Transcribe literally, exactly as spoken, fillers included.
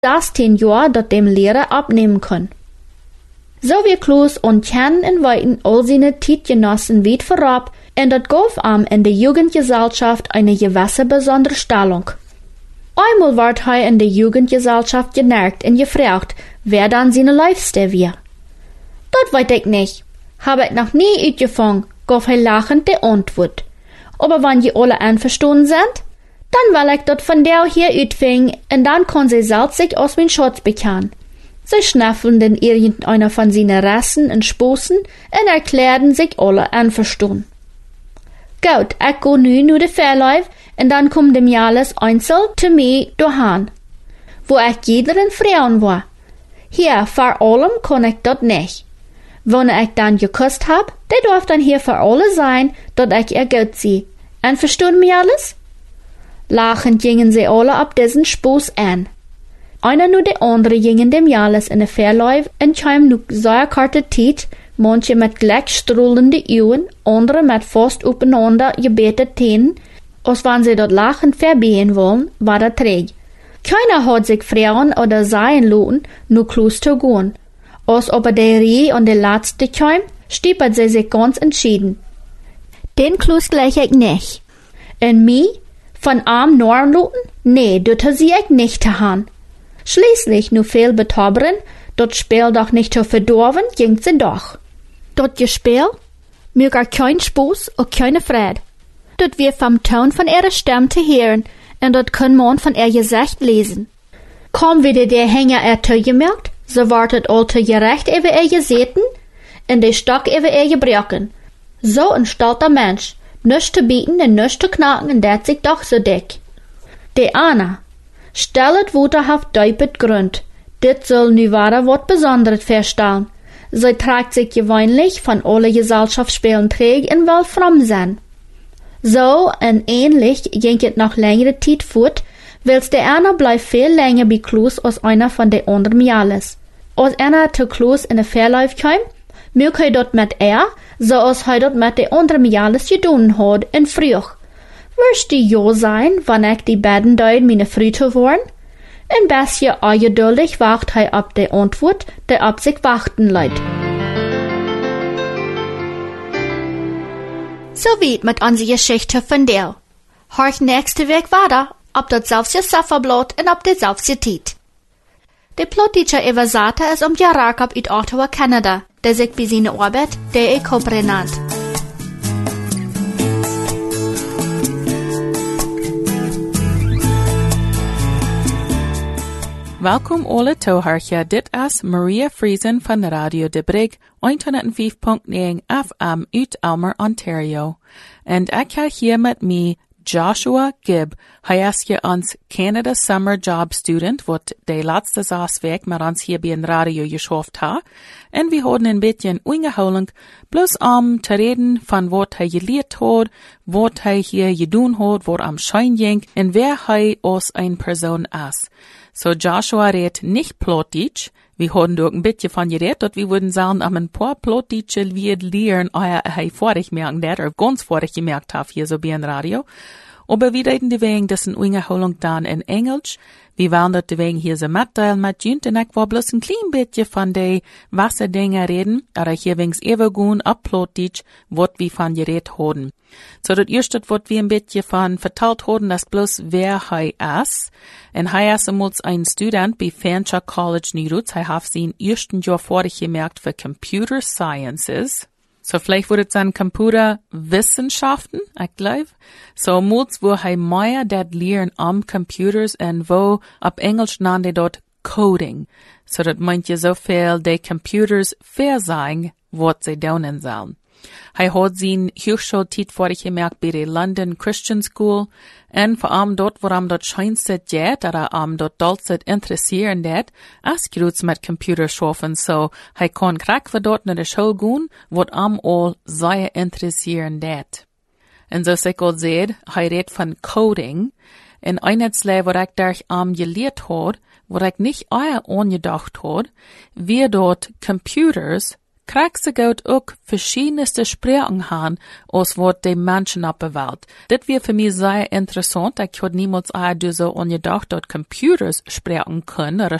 das tien Jahr dort dem Lehrer abnehmen können. So wie Kloos und kennen in Weiten all seine Tietgenossen weit vorab, und dort gab ihm in der Jugendgesellschaft eine gewisse besondere Stellung. Einmal ward er in der Jugendgesellschaft generkt und gefragt, wer dann seine Leifste wär. Dort weiß ich nicht. Habe ich noch nie uitgefangen, gab er lachend die Antwort. Aber wenn je alle einverstanden sind, dann will ich dort von der hier uitfingen, und dann kann sie selbst sich aus mein Schatz bekennen. Sie schnaffeln denn irgendeiner von seinen Rassen und Sposen und erklärten sich alle einverstanden. Gut, ich go nu nur de Verlauf, und dann kommt dem Jahres einzeln zu mir daheim, wo ich jeder in Frauen war. Hier, vor allem kann ich dort nicht. Wenn ich dann geküsst hab, der darf dann hier für alle sein, dort ich ihr gut sie. Einverstanden mir alles? Lachend gingen sie alle ab diesen Spoß an. Einer nur der andere gingen dem Jahres in der Verlauf und kam nu sehr karte Tiet, manche mit gleich strullende Augen, andere mit fast aufeinander gebetet Tänen, als wenn sie dort lachend verbehen wollen, war der träg. Keiner hat sich fragen oder sein lassen, nur Kloos zu gehen. Als aber der Reh und der Letzte kam, stiepert sie sich ganz entschieden. Den Kloos gleich ich nicht. Und mich? Von arm Norn lassen? Nee, das sie ich nicht getan. Schließlich, nur viel betobberen, dort Spiel doch nicht zu verdorben, ging sie doch. Dort gespiel, mir gar kein Spaß und keine Freude. Dort wir vom Ton von ihrer Stimme zu hören, und dort kann man von ihr Gesicht lesen. Kaum wieder der Hänger er zugemerkt, so wartet alte gerecht über ihr Geseten, und der Stock über ihr gebrochen. So ein stolzer Mensch, nichts zu bieten und nichts zu knacken, und dat sich doch so dick. Der Anna, stellet wuterhaft deupet Grund, dit soll nu wara wat Besonderes verstellen. Sie trägt sich gewöhnlich von alle Gesellschaftsspielen träg und will fromm sein. So und ähnlich ging es noch längere Zeit fort, weil der eine bleibt viel länger bei Kloos als einer von den anderen Jahres. Als einer zu Kloos in der Verlauf kam, mög er dort mit er, so als er dort mit den anderen Jahres gedonen hat, und früh. Wirst du ja sein, wann ich die beiden Deut meine Früte waren? Ein bisschen ungeduldig wacht er ab der Antwort, der ab sich warten leid. So weit mit unserer Geschichte von der. Horch nächste Weg weiter, ob das selbst ihr Sufferblatt und ob das selbst ihr Tiet. Der Plotteacher Evasata ist um Jarakab in Ottawa, Kanada, der sich wie seine Arbeit der Ekobre nannt. Welkom alle toehoortje, dit is Maria Friesen van Radio De Brig, honderdvijf komma negen F M uit Elmer, Ontario. En ik ga hier met mij Joshua Gibb. Hij is hier ons Canada Summer Job Student, wat de laatste zes weken met ons hier bij een radio geschaft ha. En we hadden een beetje ingehouden, bloß om te reden van wat hij geleerd had, wat hij hier gedaan had, wat am Schein ging, en wer hij als een persoon is. So Joshua redt nicht Plattdeutsch. Wir haben dort ein bisschen von geredet, dort wir würden sagen, am ein paar Plattdeutsche wird lernen, euer hei vorig merken, der oder ganz vorig gemerkt hat, hier so bei ein Radio. Aber wir reden die wegen, das in Ungeholung dann in Englisch. Wir wollen dort die wegen hier so mitteilen mit Jünt, und ich war bloß ein klein bisschen von den Wasserdingen reden, aber hier wegen Evergun ab Plattdeutsch, was wir von geredet haben. So, das erste, was wir ein bisschen von verteilt haben, das bloß wer hei ist. Und hei ist einmal ein Student bei Fanshawe College Nirutz. Hei hat sein ersten Jahr vorig gemerkt für Computer Sciences. So, vielleicht wurde es dann Computerwissenschaften, ich glaube. So, muts, wo hei mehr dat lernen am Computers und wo, ab Englisch nannte dort Coding. So, das meint ja so viel, die Computers versagen, was sie daunen sollen. Hij hat zijn Hochschultijd vorig gemerkt bij de London Christian School, en vor allem dort, wo am dort scheinste jet, oder am dort dolzet interessieren det, as gerutz mit Computer schaffen, so hij kon krak voor dort naar de Schule gehen, wat am all sehr interessieren det. En so sich auch seht, hij redt von Coding, en einheitsle, wat ik daar am geleerd had, wat ik nicht euer angedacht had, wie dort Computers kriegt sie gut auch verschiedenste Sprachen haben, als wat die Menschen auf der Welt. Das wird für mich sehr interessant. Ich hätte niemals auch so angedacht, dass Computers sprechen können oder